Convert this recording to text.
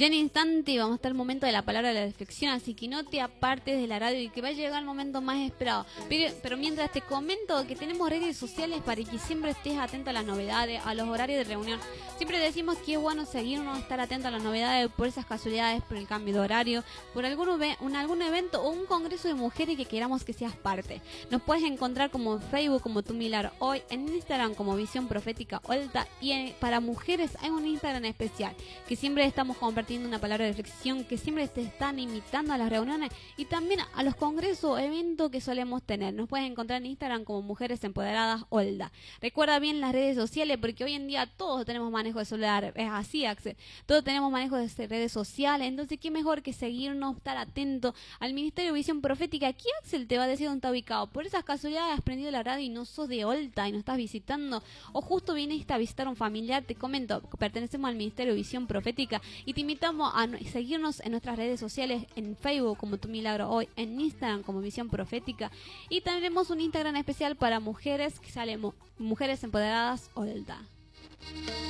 Ya en instante vamos a estar el momento de la palabra de la reflexión, así que no te apartes de la radio y que va a llegar el momento más esperado. Pero mientras te comento que tenemos redes sociales para que siempre estés atento a las novedades, a los horarios de reunión. Siempre decimos que es bueno seguirnos, estar atento a las novedades por esas casualidades, por el cambio de horario, por algún evento o un congreso de mujeres que queramos que seas parte. Nos puedes encontrar como en Facebook, como Tu Milagro Hoy, en Instagram como Visión Profética Olta, y para mujeres hay un Instagram especial que siempre estamos compartiendo una palabra de reflexión, que siempre te están invitando a las reuniones y también a los congresos o eventos que solemos tener. Nos puedes encontrar en Instagram como Mujeres Empoderadas Olda. Recuerda bien las redes sociales, porque hoy en día todos tenemos manejo de celular, es así, Axel. Todos tenemos manejo de redes sociales, entonces qué mejor que seguirnos, estar atento al Ministerio de Visión Profética. Aquí Axel te va a decir dónde está ubicado. Por esas casualidades has prendido la radio y no sos de Olta y no estás visitando, o justo viniste a visitar a un familiar, te comento, pertenecemos al Ministerio de Visión Profética y te invitamos a seguirnos en nuestras redes sociales, en Facebook como Tu Milagro Hoy, en Instagram como Visión Profética, y tenemos un Instagram especial para mujeres que sale Mujeres Empoderadas Olta.